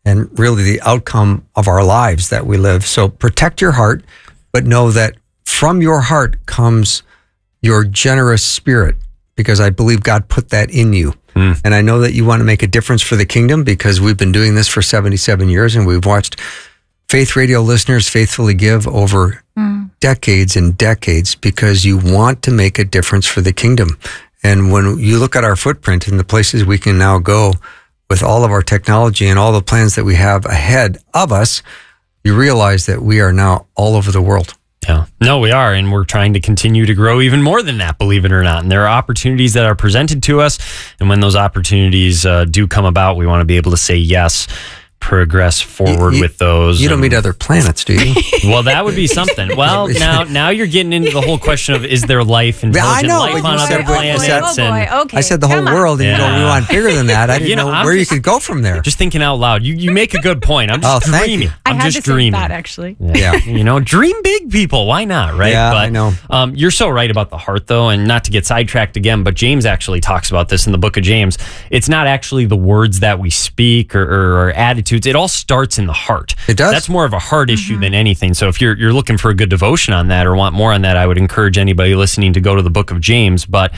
and really the outcome of our lives that we live. So protect your heart, but know that from your heart comes your generous spirit, because I believe God put that in you. And I know that you want to make a difference for the kingdom, because we've been doing this for 77 years and we've watched Faith Radio listeners faithfully give over decades and decades, because you want to make a difference for the kingdom. And when you look at our footprint and the places we can now go with all of our technology and all the plans that we have ahead of us, you realize that we are now all over the world. Yeah. No, we are. And we're trying to continue to grow even more than that, believe it or not. And there are opportunities that are presented to us. And when those opportunities do come about, we want to be able to say yes, progress forward with those. You don't meet other planets, do you? Well, that would be something. Well, now you're getting into the whole question of, is there life, intelligent life on other planets? Okay. I said the whole world, and you go, we want bigger than that. I didn't know where you could go from there. Just thinking out loud. You make a good point. I'm just dreaming. I'm just dreaming. That actually. Yeah. Dream big, people. Why not, right? Yeah, but, I know. You're so right about the heart, though, and not to get sidetracked again, but James actually talks about this in the book of James. It's not actually the words that we speak or attitudes. It all starts in the heart. It does. That's more of a heart issue than anything. So if you're looking for a good devotion on that or want more on that, I would encourage anybody listening to go to the book of James. But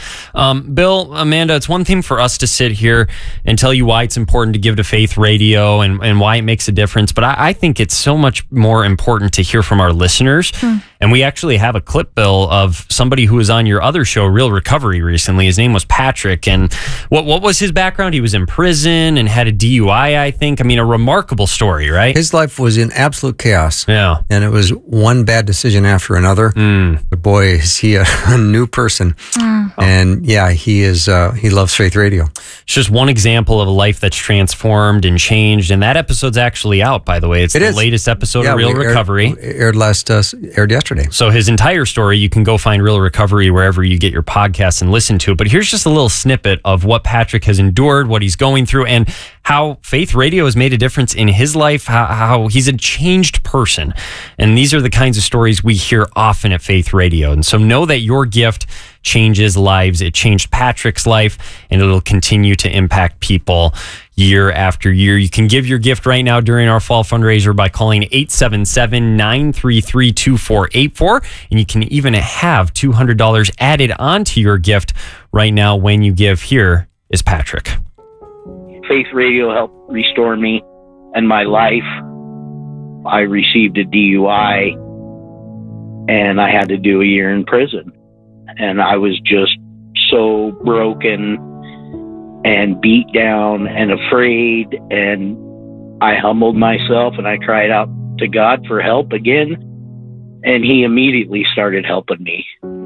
Bill, Amanda, it's one thing for us to sit here and tell you why it's important to give to Faith Radio and why it makes a difference. But I think it's so much more important to hear from our listeners. And we actually have a clip, Bill, of somebody who was on your other show, Real Recovery, recently. His name was Patrick. And what was his background? He was in prison and had a DUI, I think. I mean, a remarkable story, right? His life was in absolute chaos. Yeah. And it was one bad decision after another. But boy, is he a new person. And yeah, he loves Faith Radio. It's just one example of a life that's transformed and changed. And that episode's actually out, by the way. It's the latest episode of Real Recovery. Aired yesterday. So his entire story, you can go find Real Recovery wherever you get your podcasts and listen to it. But here's just a little snippet of what Patrick has endured, what he's going through, and how Faith Radio has made a difference in his life, how he's a changed person. And these are the kinds of stories we hear often at Faith Radio. And so know that your gift changes lives. It changed Patrick's life, and it'll continue to impact people year after year. You can give your gift right now during our fall fundraiser by calling 877-933-2484. And you can even have $200 added onto your gift right now when you give. Here is Patrick. Faith Radio helped restore me and my life. I received a DUI and I had to do a year in prison. And I was just so broken and beat down and afraid. And I humbled myself and I cried out to God for help again. And he immediately started helping me.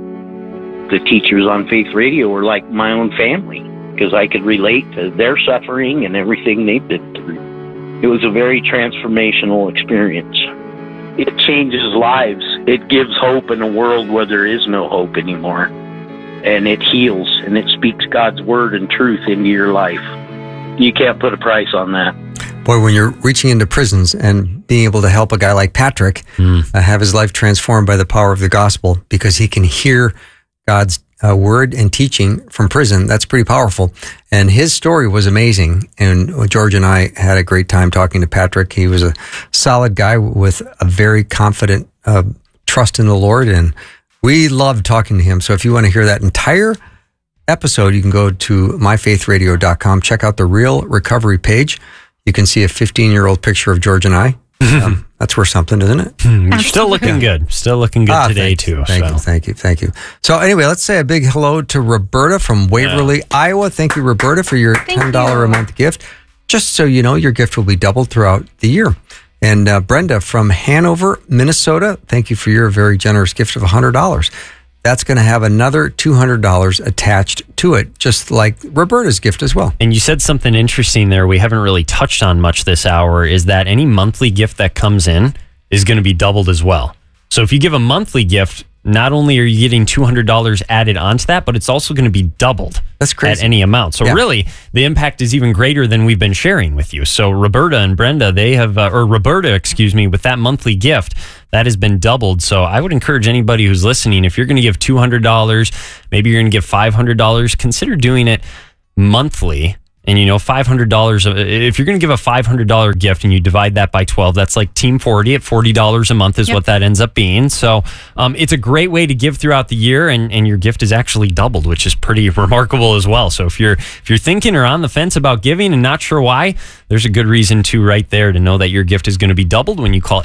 The teachers on Faith Radio were like my own family, because I could relate to their suffering and everything they've been through. It was a very transformational experience. It changes lives. It gives hope in a world where there is no hope anymore. And it heals, and it speaks God's word and truth into your life. You can't put a price on that. Boy, when you're reaching into prisons and being able to help a guy like Patrick have his life transformed by the power of the gospel, because he can hear God's word and teaching from prison, that's pretty powerful. And his story was amazing. And George and I had a great time talking to Patrick. He was a solid guy with a very confident trust in the Lord. And we loved talking to him. So if you want to hear that entire episode, you can go to myfaithradio.com, check out the Real Recovery page. You can see a 15-year-old picture of George and I. That's worth something, isn't it? You're still looking good. Still looking good today, too. Thank you. So anyway, let's say a big hello to Roberta from Waverly, Iowa. Thank you, Roberta, for your $10 a month gift. Just so you know, your gift will be doubled throughout the year. And Brenda from Hanover, Minnesota, thank you for your very generous gift of $100. That's going to have another $200 attached to it, just like Roberta's gift as well. And you said something interesting there we haven't really touched on much this hour, is that any monthly gift that comes in is going to be doubled as well. So if you give a monthly gift, not only are you getting $200 added onto that, but it's also going to be doubled. That's crazy. At any amount. So really, the impact is even greater than we've been sharing with you. So Roberta and Brenda, they have, with that monthly gift, that has been doubled. So I would encourage anybody who's listening, if you're going to give $200, maybe you're going to give $500, consider doing it monthly And, $500, if you're going to give a $500 gift and you divide that by 12, that's like Team 40 at $40 a month is what that ends up being. So it's a great way to give throughout the year, and your gift is actually doubled, which is pretty remarkable as well. So if you're thinking or on the fence about giving and not sure why, there's a good reason to right there to know that your gift is going to be doubled when you call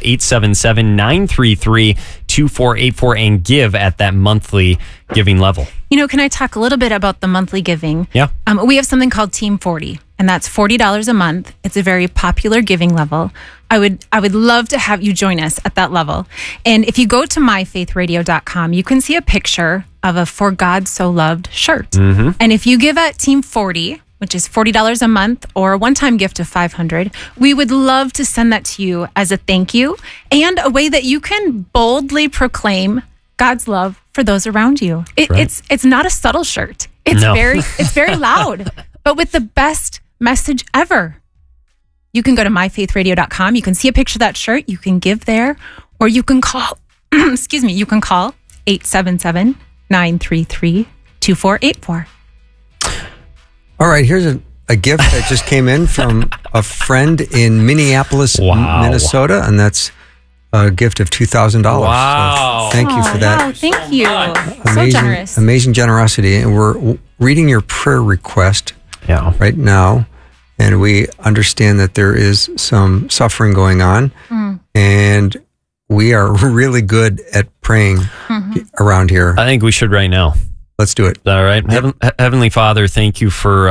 877-933-2484 and give at that monthly giving level. Can I talk a little bit about the monthly giving? Yeah. We have something called Team 40, and that's $40 a month. It's a very popular giving level. I would love to have you join us at that level. And if you go to myfaithradio.com, you can see a picture of a For God So Loved shirt. Mm-hmm. And if you give at Team 40, which is $40 a month, or a one-time gift of $500, we would love to send that to you as a thank you and a way that you can boldly proclaim God's love for those around you. It's not a subtle shirt. It's very loud, but with the best message ever. You can go to myfaithradio.com. You can see a picture of that shirt. You can give there, or you can call, you can call 877-933-2484. All right, here's a gift that just came in from a friend in Minneapolis, Minnesota, and that's a gift of $2,000. Wow. So thank you for that. Wow, thank you. So generous. Amazing generosity. And we're reading your prayer request right now, and we understand that there is some suffering going on, and we are really good at praying around here. I think we should right now. Let's do it. All right. Heavenly Father, thank you for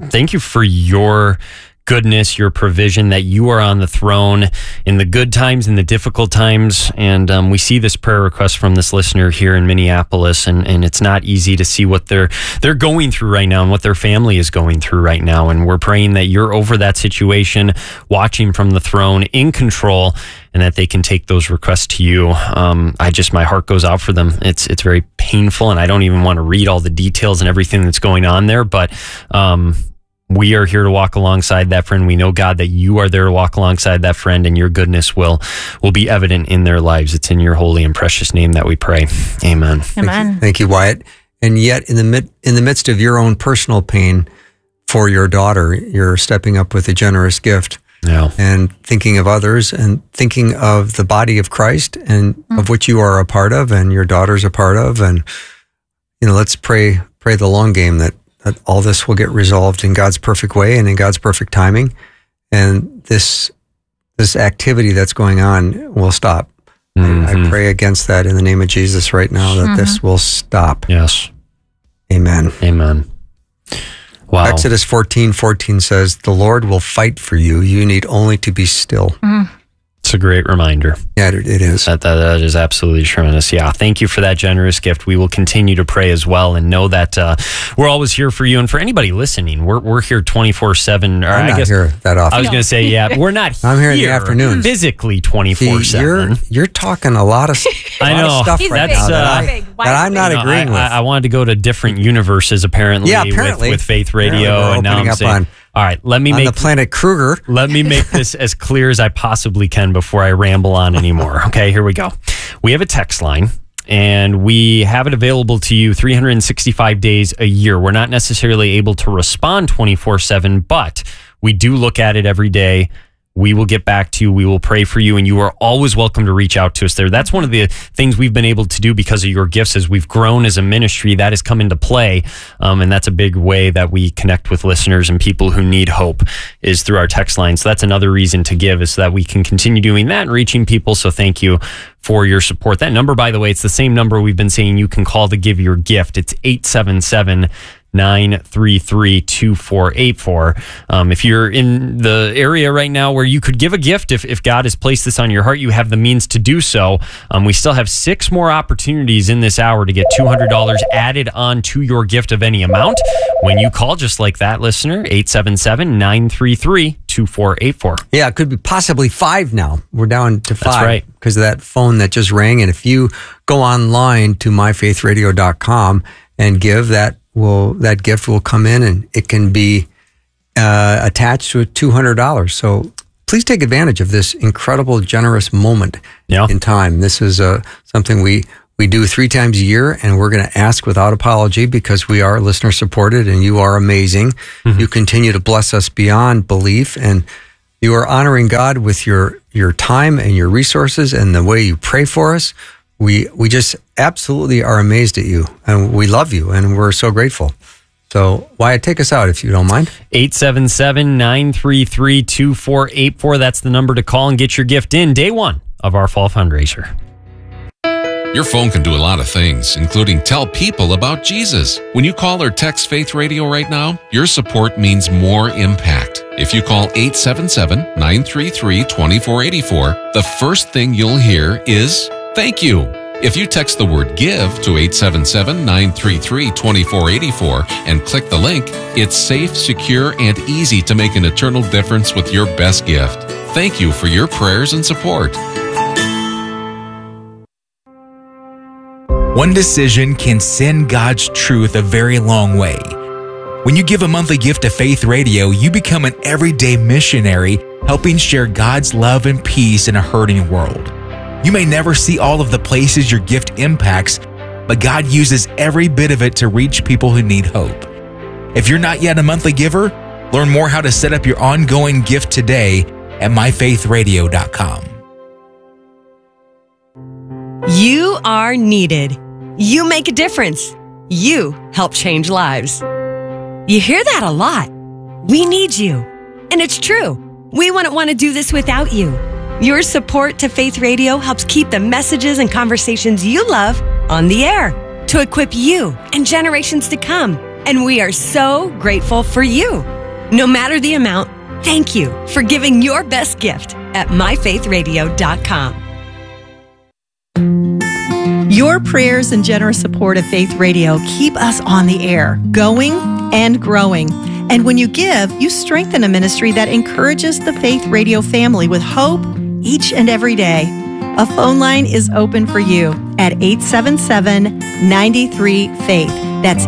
your goodness, your provision, that you are on the throne in the good times, in the difficult times. And we see this prayer request from this listener here in Minneapolis, and it's not easy to see what they're going through right now and what their family is going through right now. And we're praying that you're over that situation, watching from the throne, in control, and that they can take those requests to you. My heart goes out for them. It's very painful, and I don't even want to read all the details and everything that's going on there, but we are here to walk alongside that friend. We know, God, that you are there to walk alongside that friend, and your goodness will be evident in their lives. It's in your holy and precious name that we pray. Amen. Amen. Thank you, Wyatt. And yet, in the midst of your own personal pain for your daughter, you're stepping up with a generous gift. Yeah. And thinking of others, and thinking of the body of Christ, and of which you are a part of, and your daughter's a part of. And let's pray the long game, that all this will get resolved in God's perfect way and in God's perfect timing, and this activity that's going on will stop. I pray against that in the name of Jesus right now, that this will stop. Yes. Amen. Amen. Wow. Exodus 14:14 says, "The Lord will fight for you. You need only to be still." It's a great reminder. Yeah, it is. That is absolutely tremendous. Yeah, thank you for that generous gift. We will continue to pray as well, and know that we're always here for you. And for anybody listening, we're here 24/7. I'm not here that often. I was going to say, we're not I'm here in the afternoon. Physically 24/7. You're talking a lot of I know. stuff right now that I'm not agreeing with. I wanted to go to different universes, apparently. With Faith Radio, and now I'm saying, all right, let me make the planet Kruger. Let me make this as clear as I possibly can before I ramble on anymore. Okay, here we go. We have a text line, and we have it available to you 365 days a year. We're not necessarily able to respond 24/7, but we do look at it every day. We will get back to you. We will pray for you, and you are always welcome to reach out to us there. That's one of the things we've been able to do because of your gifts. As we've grown as a ministry, that has come into play, and that's a big way that we connect with listeners and people who need hope, is through our text line. So that's another reason to give, is so that we can continue doing that and reaching people. So thank you for your support. That number, by the way, it's the same number we've been saying you can call to give your gift. It's 877-933-2484. If you're in the area right now where you could give a gift, if God has placed this on your heart, you have the means to do so. We still have 6 more opportunities in this hour to get $200 added on to your gift of any amount when you call, just like that listener, 877-933-2484. Yeah, it could be possibly 5 now. We're down to 5. That's right. Because of that phone that just rang. And if you go online to myfaithradio.com and give, that gift will come in, and it can be attached to $200. So please take advantage of this incredible, generous moment in time. This is something we we do 3 times a year, and we're going to ask without apology because we are listener supported and you are amazing. You continue to bless us beyond belief, and you are honoring God with your time and your resources and the way you pray for us. We just absolutely are amazed at you, and we love you, and we're so grateful. So, Wyatt, take us out if you don't mind. 877-933-2484. That's the number to call and get your gift in day 1 of our fall fundraiser. Your phone can do a lot of things, including tell people about Jesus. When you call or text Faith Radio right now, your support means more impact. If you call 877-933-2484, the first thing you'll hear is thank you. If you text the word give to 877-933-2484 and click the link, it's safe, secure, and easy to make an eternal difference with your best gift. Thank you for your prayers and support. One decision can send God's truth a very long way. When you give a monthly gift to Faith Radio, you become an everyday missionary helping share God's love and peace in a hurting world. You may never see all of the places your gift impacts, but God uses every bit of it to reach people who need hope. If you're not yet a monthly giver, learn more how to set up your ongoing gift today at myfaithradio.com. You are needed. You make a difference. You help change lives. You hear that a lot. We need you. And it's true. We wouldn't want to do this without you. Your support to Faith Radio helps keep the messages and conversations you love on the air to equip you and generations to come. And we are so grateful for you. No matter the amount, thank you for giving your best gift at myfaithradio.com. Your prayers and generous support of Faith Radio keep us on the air, going and growing. And when you give, you strengthen a ministry that encourages the Faith Radio family with hope each and every day. A phone line is open for you at 877-93-FAITH. That's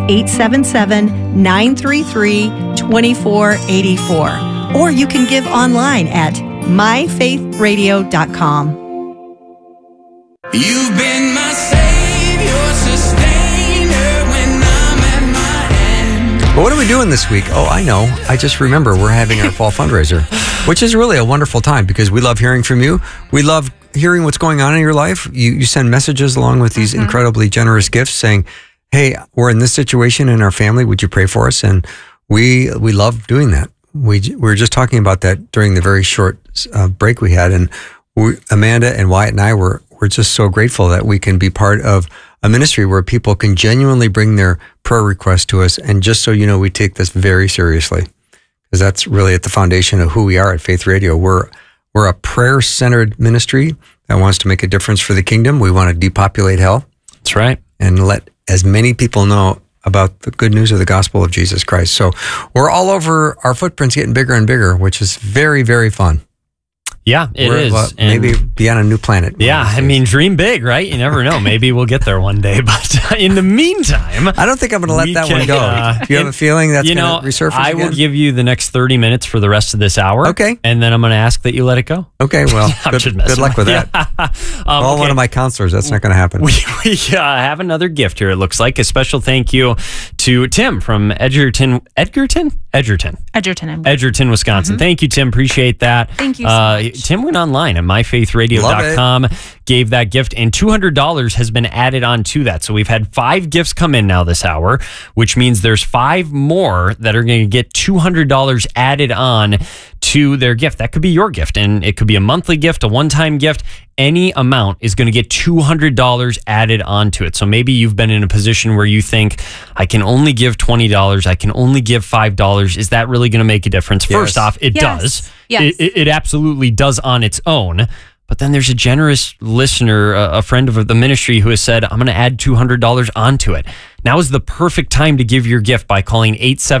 877-933-2484. Or you can give online at myfaithradio.com. You've been my savior, sustainer when I'm at my end. Well, what are we doing this week? Oh, I know. I just remember we're having our fall fundraiser, which is really a wonderful time because we love hearing from you. We love hearing what's going on in your life. You send messages along with these incredibly generous gifts saying, hey, we're in this situation in our family. Would you pray for us? And we love doing that. We were just talking about that during the very short break we had. And Amanda and Wyatt and I were just so grateful that we can be part of a ministry where people can genuinely bring their prayer requests to us. And just so you know, we take this very seriously because that's really at the foundation of who we are at Faith Radio. We're a prayer-centered ministry that wants to make a difference for the kingdom. We want to depopulate hell. That's right. And let as many people know about the good news of the gospel of Jesus Christ. So we're all over, our footprint's getting bigger and bigger, which is very, very fun. Yeah, it is. Maybe be on a new planet. Yeah, I mean, dream big, right? You never know. Maybe we'll get there one day. But in the meantime, I don't think I'm going to let that one go. Do you have a feeling that's going to resurface I again? will give you the next 30 minutes for the rest of this hour. Okay. And then I'm going to ask that you let it go. Okay, well, good luck with that. Call one of my counselors. That's not going to happen. We have another gift here, it looks like. A special thank you to Tim from Edgerton, Wisconsin. Thank you, Tim. Appreciate that. Thank you so much. Tim went online at myfaithradio.com, gave that gift, and $200 has been added on to that. So we've had 5 gifts come in now this hour, which means there's 5 more that are going to get $200 added on to their gift. That could be your gift, and it could be a monthly gift, a one-time gift. Any amount is going to get $200 added onto it. So maybe you've been in a position where you think, I can only give $20, I can only give $5. Is that really going to make a difference? Yes. First off, it does. Yes. It absolutely does on its own. But then there's a generous listener, a friend of the ministry, who has said, I'm going to add $200 onto it. Now is the perfect time to give your gift by calling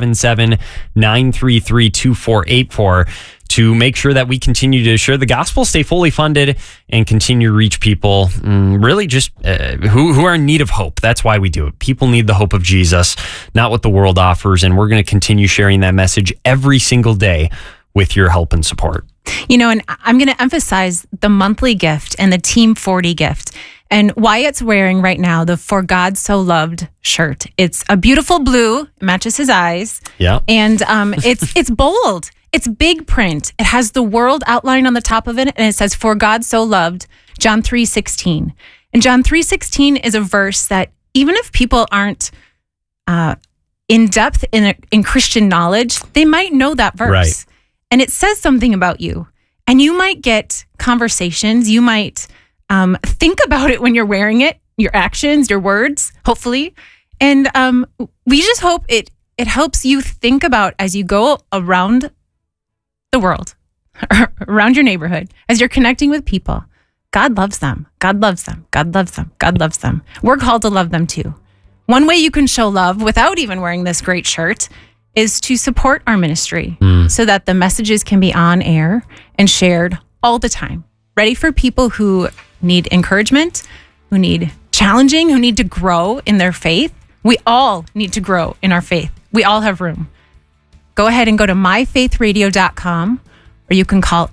877-933-2484 to make sure that we continue to share the gospel, stay fully funded, and continue to reach people really just who are in need of hope. That's why we do it. People need the hope of Jesus, not what the world offers. And we're going to continue sharing that message every single day with your help and support. You know, and I'm going to emphasize the monthly gift and the Team 40 gift. And Wyatt's wearing right now the For God So Loved shirt. It's a beautiful blue. It matches his eyes. Yeah. And it's bold. It's big print. It has the world outline on the top of it, and it says, For God So Loved, John 3:16. And John 3:16 is a verse that even if people aren't in depth in Christian knowledge, they might know that verse. Right. And it says something about you. And you might get conversations. You might think about it when you're wearing it, your actions, your words, hopefully. And we just hope it helps you think about as you go around the world, around your neighborhood, as you're connecting with people. God loves them. God loves them. God loves them. God loves them. We're called to love them too. One way you can show love without even wearing this great shirt is to support our ministry so that the messages can be on air and shared all the time. Ready for people who need encouragement, who need challenging, who need to grow in their faith. We all need to grow in our faith. We all have room. Go ahead and go to myfaithradio.com, or you can call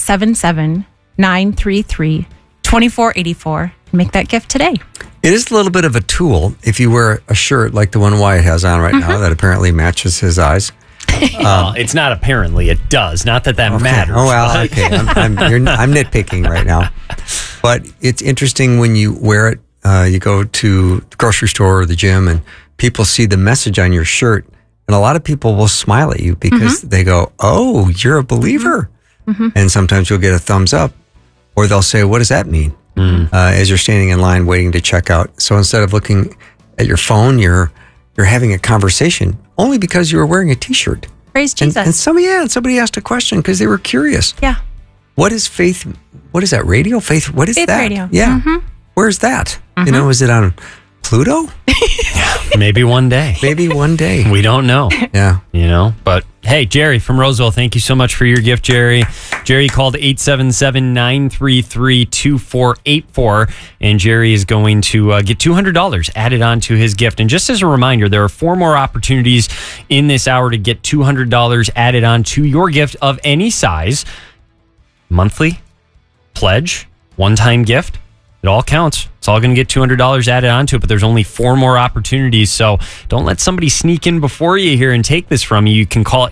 877-933-2484 and make that gift today. It is a little bit of a tool if you wear a shirt like the one Wyatt has on right now that apparently matches his eyes. It's not apparently. It does. Not that matters. Oh, well, okay. I'm nitpicking right now. But it's interesting when you wear it, you go to the grocery store or the gym and people see the message on your shirt. And a lot of people will smile at you because they go, oh, you're a believer. And sometimes you'll get a thumbs up, or they'll say, what does that mean? As you're standing in line waiting to check out. So instead of looking at your phone, you're having a conversation only because you were wearing a T-shirt. Praise Jesus. And somebody asked a question because they were curious. Yeah. What is faith? What is that? Radio? Faith? What is Faith that? radio. Yeah. Where's that? You know, is it on Pluto? Maybe one day. Maybe one day. We don't know. Yeah. You know, but hey, Jerry from Roseville, thank you so much for your gift, Jerry. Jerry called 877-933-2484, and Jerry is going to get $200 added on to his gift. And just as a reminder, there are 4 more opportunities in this hour to get $200 added on to your gift of any size. Monthly, pledge, one-time gift. It all counts. It's all going to get $200 added onto it, but there's only 4 more opportunities. So don't let somebody sneak in before you here and take this from you. You can call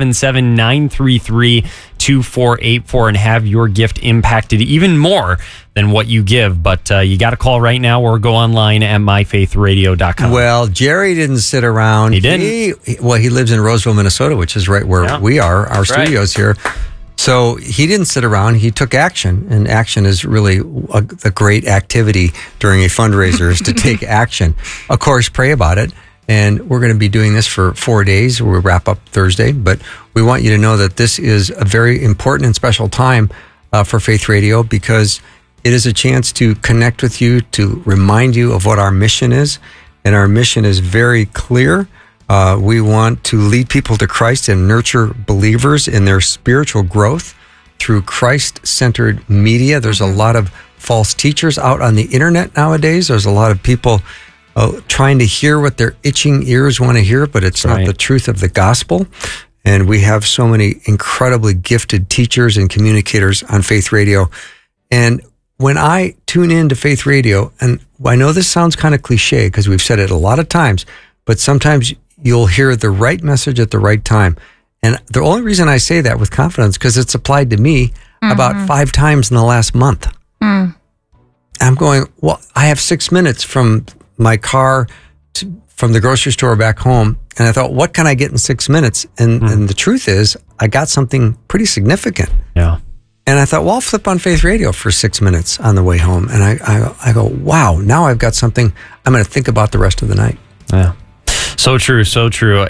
877-933-2484 and have your gift impacted even more than what you give. But you got to call right now or go online at myfaithradio.com. Well, Jerry didn't sit around. He didn't. He lives in Roseville, Minnesota, which is right where we are. Our studio's here. So he didn't sit around. He took action, and action is really a great activity during a fundraiser is to take action. Of course, pray about it. And we're going to be doing this for 4 days. We'll wrap up Thursday, but we want you to know that this is a very important and special time for Faith Radio because it is a chance to connect with you, to remind you of what our mission is. And our mission is very clear. We want to lead people to Christ and nurture believers in their spiritual growth through Christ-centered media. There's a lot of false teachers out on the internet nowadays. There's a lot of people trying to hear what their itching ears want to hear, but it's not the truth of the gospel. And we have so many incredibly gifted teachers and communicators on Faith Radio. And when I tune in to Faith Radio, and I know this sounds kind of cliche because we've said it a lot of times, but sometimes you'll hear the right message at the right time. And the only reason I say that with confidence, because it's applied to me about 5 times in the last month. I'm going, well, I have 6 minutes from my car from the grocery store back home. And I thought, what can I get in 6 minutes? And the truth is, I got something pretty significant. Yeah. And I thought, well, I'll flip on Faith Radio for 6 minutes on the way home. And I go, wow, now I've got something I'm going to think about the rest of the night. Yeah. So true, so true.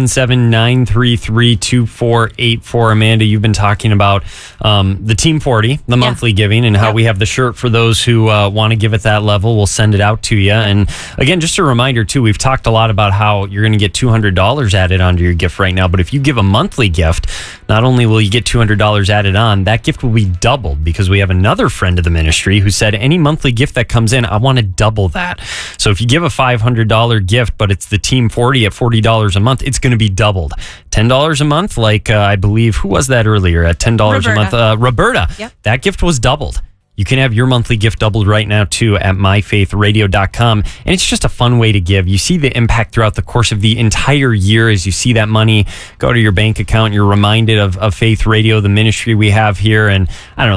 877-933-2484. Amanda, you've been talking about the Team 40, the monthly giving, and how we have the shirt for those who want to give at that level. We'll send it out to you. And again, just a reminder, too, we've talked a lot about how you're going to get $200 added onto your gift right now. But if you give a monthly gift, not only will you get $200 added on, that gift will be doubled because we have another friend of the ministry who said any monthly gift that comes in, I want to double that. So if you give a $500 gift, but it's the Team 40 at $40 a month, it's going to be doubled. $10 a month, like I believe, who was that earlier at $10 a month? Roberta. Yep. That gift was doubled. you can have your monthly gift doubled right now too at myfaithradio.com. And it's just a fun way to give. You see the impact throughout the course of the entire year as you see that money go to your bank account. You're reminded of Faith Radio, the ministry we have here. And I don't know,